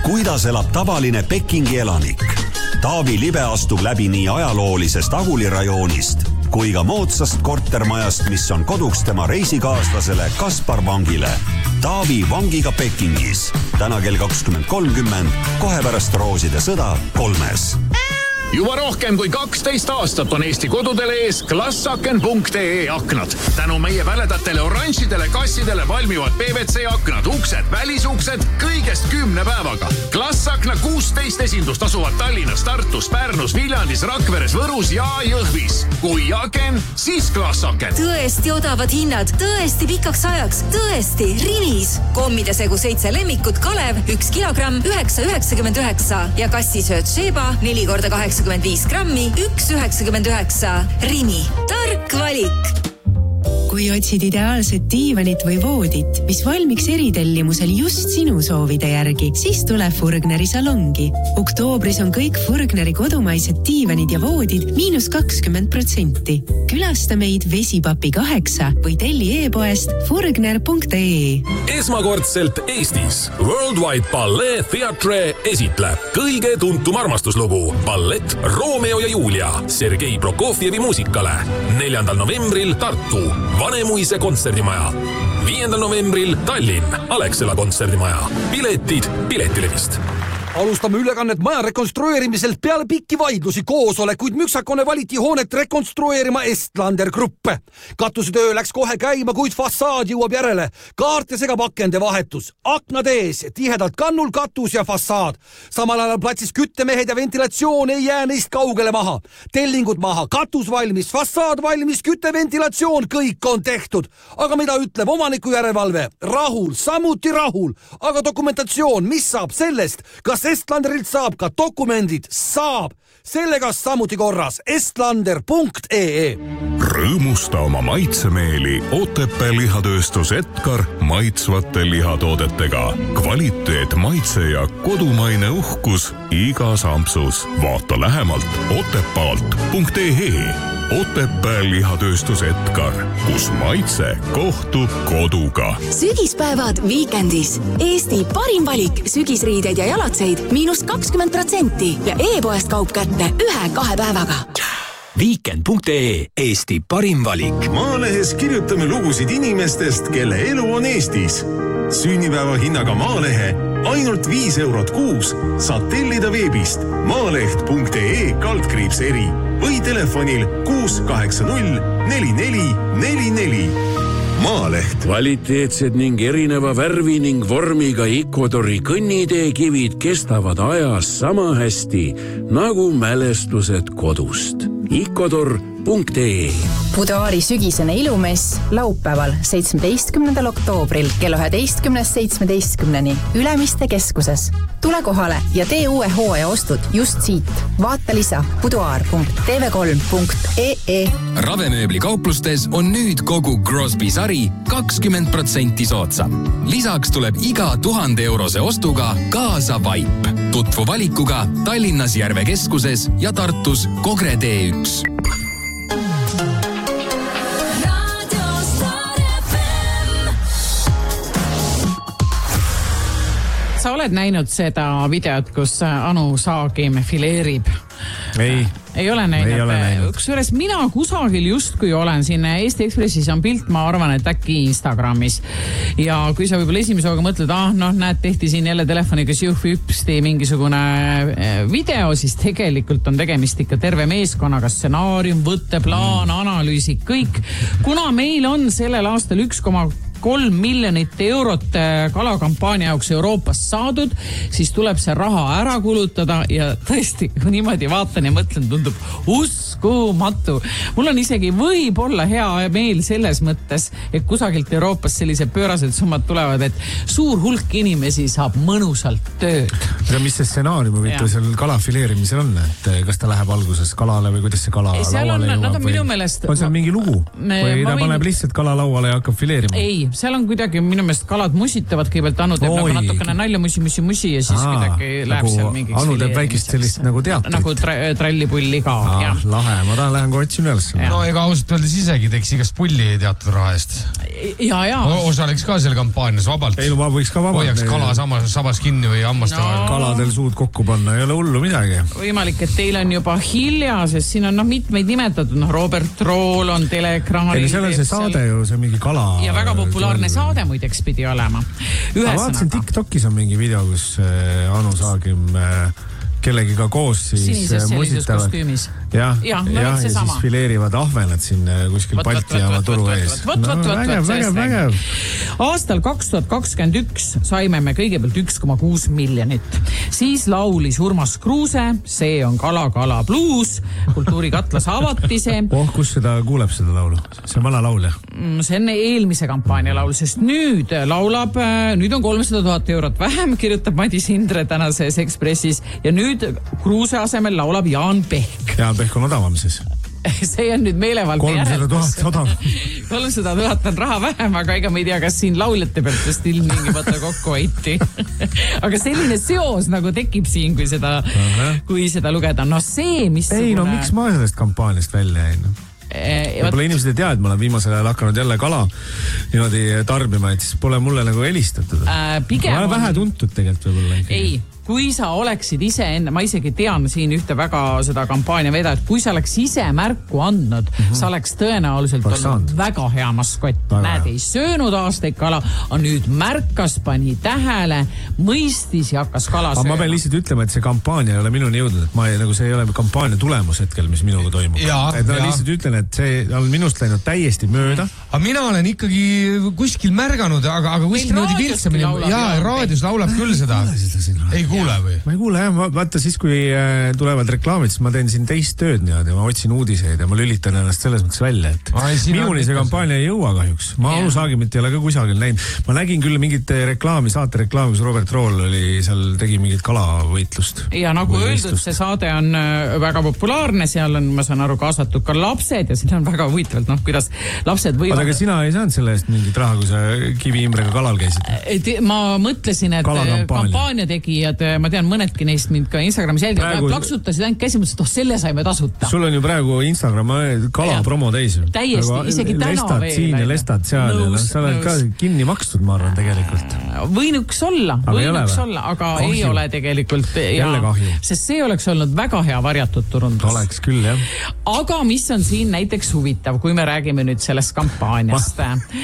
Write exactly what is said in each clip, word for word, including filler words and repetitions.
kuidas elab tavaline Pekingi elanik. Taavi Libe astub läbi nii ajaloolisest Aguli rajoonist kui ka moodsast kortermajast, mis on koduks tema reisikaaslasele Kaspar Vangile. Taavi Vangiga Pekingis. Täna kell kakskümmend kolmkümmend, kohe pärast Rooside sõda kolmes. Juba rohkem kui kaksteist aastat on Eesti kodudele ees klassaken punkt ee aknad. Tänu meie väledatele oranžidele kassidele valmivad P V C aknad, uksed, välisuksed kõigest kümne päevaga. Klassakna kuusteist esindust asuvad Tallinnas, Tartus, Pärnus, Viljandis, Rakveres, Võrus ja Jõhvis. Kui aken, siis klassaken. Tõesti odavad hinnad, tõesti pikaks ajaks, tõesti Rimis. Kommide segu seitse lemmikut Kalev, üks kilogramm, üheksa üheksakümmend üheksa ja kassisööt Sheba, neli korda kaheksakümmend viis grammi, üks üheksakümmend üheksa. Rimi. Tark valik. Kui otsid ideaalset diivanit või voodit, mis valmiks eritellimusel just sinu soovide järgi, siis tule Furgneri salongi. Oktoobris on kõik Furgneri kodumaised diivanid ja voodid miinus kakskümmend protsenti. Külasta meid Vesipapi kaheksa või telli e-poest furgner punkt ee. Esmakordselt Eestis Worldwide Ballet Theatre esitleb kõige tuntum armastuslugu Ballett Romeo ja Julia Sergei Prokofjevi muusikale. neljandal novembril Tartu Vanemuise kontserdimaja. viiendal novembril Tallinn Alexela kontserdimaja. Piletid Piletilevist. Alustame ülekannet maja rekonstrueerimiselt peale pikki vaidlusi koosolekuid. Müksakone valiti hoonet rekonstrueerima Estlander Gruppe. Katusetöö läks kohe käima, kuid fassaad jõuab järele. Kaarte segab akende vahetus. Aknad ees, tihedalt kannul katus ja fassaad. Samal ajal platsis küttemehed ja ventilatsioon ei jää neist kaugele maha. Tellingud maha, katus valmis, fassaad valmis, kütteventilatsioon, kõik on tehtud. Aga mida ütleb omaniku järelevalve? Rahul, samuti rahul. Aga dokumentatsioon, mis saab sellest? Kas Estlanderilt saab ka dokumendid? Saab. Sellega samuti korras. Estlander punkt ee. Rõõmusta oma maitsemeeli Otepää lihatööstus Edgar maitsvate lihatoodetega. Kvaliteet, maitse ja kodumaine uhkus igas ampsus. Vaata lähemalt otepaalt punkt ee. Otepää lihatööstus Edgar, kus maitse kohtub koduga. Sügispäevad Weekendis. Eesti parim valik sügisriideid ja jalatseid miinus kakskümmend protsenti ja e-poest kaup kätte ühe-kahe päevaga. Weekend punkt ee. Eesti parim valik. Maalehes kirjutame lugusid inimestest, kelle elu on Eestis. Sünnipäeva hinnaga Maalehe ainult viis eurot kuus saad tellida veebist maaleht punkt ee kaldkriips eri või telefonil kuus kaheksa null neli neli neli neli. Maaleht. Kvaliteetsed ning erineva värvi ning vormiga Ecuadori kõnniteekivid kestavad ajas sama hästi nagu mälestused kodust. Ecuador punkt ee. Budoari sügisene ilumess laupäeval seitsmeteistkümnendal oktoobril kell üheteistkümnest seitsmeteistkümneni Ülemiste keskuses. Tule kohale ja tee uue hooaja ostud just siit. Vaata lisa budoar punkt tee vee kolm punkt ee. Ravemööbli kauplustes on nüüd kogu Crosby sari kakskümmend protsenti soodsam. Lisaks tuleb iga tuhande eurose ostuga kaasa vaip. Tutvu valikuga Tallinnas Järve keskuses ja Tartus Kogre tee üks. Sa oled näinud seda videot, kus Anu Saagim fileerib? Ei. Ei ole näinud. Ei ole näinud. Kusjuures mina kusagil justkui olen siin Eesti Ekspressis on pilt, ma arvan, et äkki Instagramis. Ja kui sa võib-olla esimese hooga mõtled, ah, noh, näed, tehti siin jälle telefoniga siuh-hüpsti mingisugune video, siis tegelikult on tegemist ikka terve meeskonnaga, stsenaarium, võtteplaan, analüüsi, kõik. Kuna meil on sellel aastal üks koma kolm miljonit eurot kalakampaania jaoks Euroopas saadud, siis tuleb see raha ära kulutada ja tõesti, kui niimoodi vaatan ja mõtlen, tundub uskumatu. Mul on isegi võib-olla hea meel selles mõttes, et kusagilt Euroopas sellised pöörased summad tulevad, et suur hulk inimesi saab mõnusalt tööd. Ja mis see stsenaarium võtta seal kalafileerimisel on? Et kas ta läheb alguses kalale või kuidas see kala Ei, seal lauale on, jõuab? On, minu meelest, on seal mingi lugu? Me, või ta võin... paneb lihtsalt kala lauale ja hakkab fileerima? Ei, ei, seal on kuidagi minu meelest kalad musitavad, kõigepealt Anu teeb nagu natukene nalja musi, musi, musi ja siis Aa, kuidagi läheb nagu seal mingiks Anu teeb väikest sellist nagu teatrit. Nagu tra trallipulli ka. Aa, ja. Lahe, ma tahan lähen kotsin üles. No ega ausalt öeldes isegi teeks igast pulli teatud raha eest. Ja, ja. Osaleks ka selle kampaanias vabalt. Ei, no ma võiks ka vabalt. Hoiaks kala samas, sabas kinni või hammaste no. Kaladel suud kokku panna, ei ole hullu midagi. Võimalik, et teil on juba hilja, sest siin on no, mitmeid nimetatud. No, Robert Rool on teleekraanil. Ei, seal on see saade ju, see mingi kala. Ja väga populaarne saade muideks pidi olema. Ma vaatasin TikTokis on mingi video, kus Anu Saagim kellegiga koos siis sinises sellises kostüümis. Ja, ja, ja, ja siis fileerivad ahvenad siin kuskil Balti jaama turu ees. Võt, võt, võt, vägev, vägev, vägev. Aastal kaks tuhat kakskümmend üks saime me kõigepealt üks koma kuus miljonit. Siis laulis Urmas Kruuse, see on Kala, Kala bluus, kultuurikatlas avatise. Oh, kus seda kuuleb seda laulu? See on vana laul, jah? See on eelmise kampaania laul, sest nüüd laulab, nüüd on kolmsada tuhat eurot vähem, kirjutab Madis Indre tänases Ekspressis ja nüüd Kruuse asemel laulab Jaan Pehk. Jaan Pehk on odavam siis. See on nüüd meelevaldne kolmsada tuhat odav. kolmsada tuhat on raha vähem, aga ega me ei tea, kas siin lauljate pealt just ilmingimata kokku hoiti. Aga selline seos nagu tekib siin, kui seda, kui seda lugeda. No see, mis... Ei, no miks ma sellest kampaaniast välja jäin? Võib-olla inimesed ei tea, et ma olen viimasel ajal hakanud jälle kala niimoodi tarbima, et siis pole mulle nagu helistatud. Äh, pigem ma olen vähe tuntud tegelikult võib-olla. Ei, kui sa oleksid ise enne, ma isegi tean siin ühte väga seda kampaania veda, et kui sa oleks ise märku andnud, mm -hmm. sa oleks tõenäoliselt Paks olnud saanud. Väga hea maskott. Väga Näed, hea. Ei söönud aastaid kala, aga nüüd märkas, pani tähele, mõistis ja hakkas kala sööma. Ma pean lihtsalt ütlema, et see kampaania ei ole minuni jõudnud, et ma ei, nagu see ei ole kampaania tulemus hetkel, mis minuga toimub. Ja, et ma lihtsalt ütlen, et see on minust läinud täiesti mööda. Aga mina olen ikkagi kuskil märganud, aga, aga kuskil niimoodi viltsamine. Jaa, raadios laulab küll seda. Ei kuule või? Ma ei kuule, jah. Vaata siis, kui tulevad reklaamid, siis ma teen siin teist tööd niimoodi. Ma otsin uudiseid ja ma lülitan ennast selles mõttes välja, et Ai, minuni see kampaania ei jõua kahjuks. Ma Anu Saagimit ei ole ka kusagil näinud. Ma nägin küll mingit reklaami, saate reklaami, kus Robert Rool oli, seal tegi mingit kalavõitlust. Ja nagu öeldud, see saade on väga populaarne, seal on, ma saan aru, kaasatud ka lapsed ja siin on väga huvitavalt, noh, kuidas lapsed võivad... Aga sina ei saanud selle eest mingit raha, kui sa Kivi Imrega kalal käisid? Ma mõtlesin, et kampaania tegijad, ma tean, mõnedki neist mind ka Instagramis jälgid, praegu... plaksutasid ainult käsi, mõtlesid, oh, selle saime tasuta. Sul on ju praegu Instagram kala ja. Promo täis. Täiesti, aga isegi täna lestad veel. Siin ja lestad seal nõus, ja sa oled ka kinni makstud, ma arvan, tegelikult. Võinuks olla, võinuks olla, aga kahju. Ei ole tegelikult. Jälle kahju. Sest see oleks olnud väga hea varjatud turundus. Oleks küll, jah. Aga mis on siin näiteks huvitav, kui me räägime nüüd sellest kampaaniast.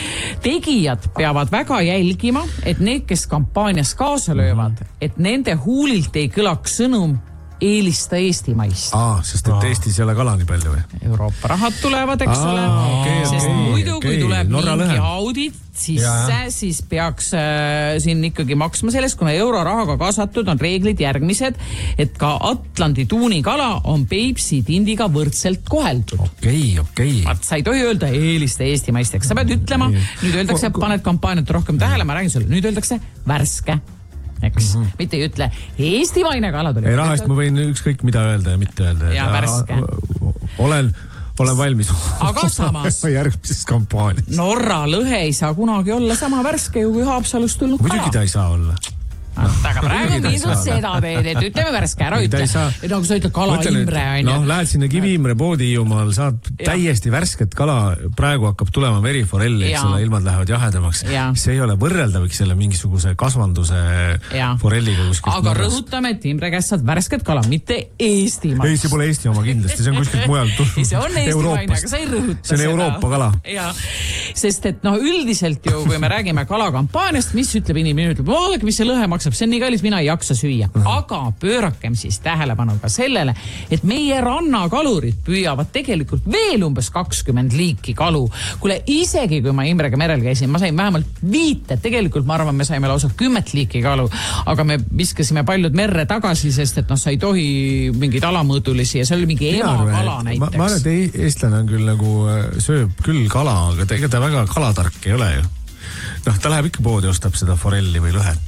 Tegijad peavad väga jälgima, et need, kes kampaanias kaasa löövad, et nende huulilt ei kõlaks sõnum eelista Eestimaist. Aa, sest et Eestis ei ole kala nii palju või? Euroopa rahad tulevad, eks Aa, ole. Okay, sest okay, muidu, okay. kui tuleb Norra mingi lõhe. audit sisse, siis peaks äh, siin ikkagi maksma sellest, kuna eurorahaga kaasatud on reeglid järgmised, et ka Atlandi tuunikala on Peipsi tindiga võrdselt koheldud. Okei, okei. Sa ei tohi öelda eelista Eestimaisteks. Sa pead ütlema, nüüd öeldakse, paned kampaaniat rohkem tähele, ma räägin sulle, nüüd öeldakse värske. Eks, mm -hmm. mitte ei ütle eestimaine kala tuli. Ei, rahast ma võin ükskõik mida öelda ja mitte öelda. Ja värske. Olen, olen valmis. Aga samas. Järgmises kampaanias. Norra lõhe ei saa kunagi olla sama värske ju kui Haapsalust tulnud kala. Muidugi ta ei saa olla. Aga praegu on mindud seda teed, et ütleme värske ära, ütle. Et nagu sa ütled kala Imre. Noh, lähed sinna Kivi Imre poodi Hiiumaal, saad täiesti värsket kala. Praegu hakkab tulema veriforelli, eks ole, ilmad lähevad jahedamaks. Ja. See ei ole võrreldavik selle mingisuguse kasvanduse ja. Forelliga kuskilt. Aga Norras. Rõhutame, et Imre käest saad värsket kala, mitte Eestimaa. Ei, see pole Eesti oma kindlasti, see on kuskilt mujalt tulnud. See on Eestimaine, aga sa ei rõhuta see on seda. Euroopa kala. Ja. Sest et noh, üldiselt ju, kui me räägime kalakampaaniast, mis ütleb inimene, ütleb, vaadake, mis see lõhe maksab, see on nii kallis, mina ei jaksa süüa. Mm -hmm. Aga pöörakem siis tähelepanu ka sellele, et meie rannakalurid püüavad tegelikult veel umbes kakskümmend liiki kalu. Kuule, isegi kui ma Imrega merel käisin, ma sain vähemalt viite, tegelikult ma arvan, me saime lausa kümmet liiki kalu, aga me viskasime paljud merre tagasi, sest et noh, sa ei tohi mingeid alamõõdulisi ja see oli mingi emakala näiteks. Ma, ma arvan, et eestlane on küll nagu sööb küll kala, aga ega ta väga kalatark ei ole ju. Noh, ta läheb ikka poodi, ostab seda forelli või lõhet.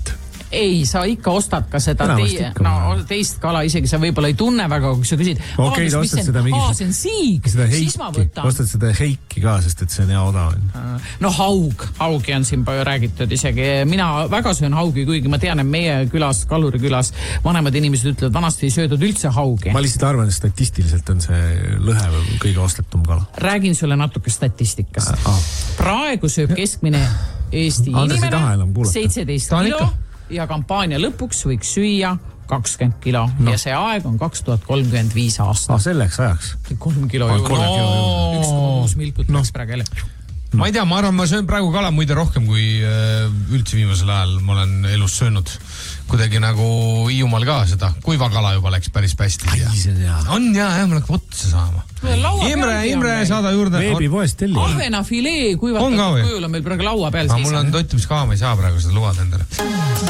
ei, sa ikka ostad ka seda teie, no, teist kala, isegi sa võib-olla ei tunne väga, kui sa küsid, okei, sa ostad seda mingi aa, see on siig, siis ma võtan. Ostad seda heiki ka, sest et see on hea odav. No haug, haugi on siin palju räägitud isegi. Mina väga söön haugi, kuigi ma tean, et meie külas, Kalluri külas, vanemad inimesed ütlevad, vanasti ei söödud üldse haugi. Ma lihtsalt arvan, et statistiliselt on see lõhe kõige ostetum kala. Räägin sulle natuke statistikast. Praegu sööb keskmine Eesti inimene seitseteist kilo ja kampaania lõpuks võiks süüa kakskümmend kilo no. Ja see aeg on kaks tuhat kolmkümmend viis aasta. Ah, selleks ajaks? kolm kilo ju. No, üks koma kuus milkut no. Läks praegu jälle. No. Ma ei tea, ma arvan, ma söön praegu kala muide rohkem kui üldse viimasel ajal ma olen elus söönud. Kuidagi nagu Hiiumaal ka seda kuiva kala juba läks päris pästi. Ai, see tea. On jah, jah, ma läks otsa saama. Imre, Imre, saada juurde. Veebipoest telli. Ahvena filee kuivatatud kujul on meil praegu laua peal. Mul on toitumiskaama, ei saa praegu seda lubada endale.